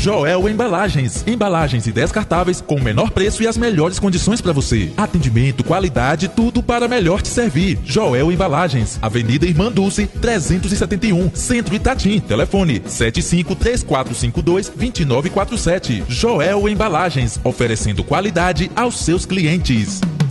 Joel Embalagens. Embalagens e descartáveis com o menor preço e as melhores condições para você. Atendimento, qualidade, tudo para melhor te servir. Joel Embalagens. Avenida Irmã Dulce, 371, Centro Itatim. Telefone 753452-2947. Joel Embalagens. Oferecendo qualidade aos seus clientes.